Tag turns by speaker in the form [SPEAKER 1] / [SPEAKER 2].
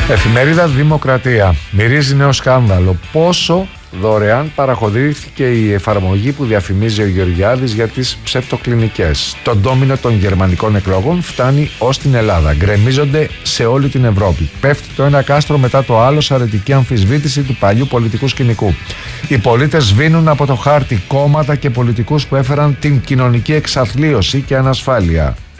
[SPEAKER 1] Εφημερίδα Δημοκρατία. Μυρίζει νέο σκάνδαλο. Πόσο δωρεάν παραχωρήθηκε η εφαρμογή που διαφημίζει ο Γεωργιάδης για τις ψευτοκλινικές. Το ντόμινο των γερμανικών εκλογών φτάνει ως την Ελλάδα. Γκρεμίζονται σε όλη την Ευρώπη. Πέφτει το ένα κάστρο μετά το άλλο σε αρετική αμφισβήτηση του παλιού πολιτικού σκηνικού. Οι πολίτες σβήνουν από το χάρτη κόμματα και πολιτικούς που έφεραν την κοινωνική εξαθλίωση και ανασφάλεια.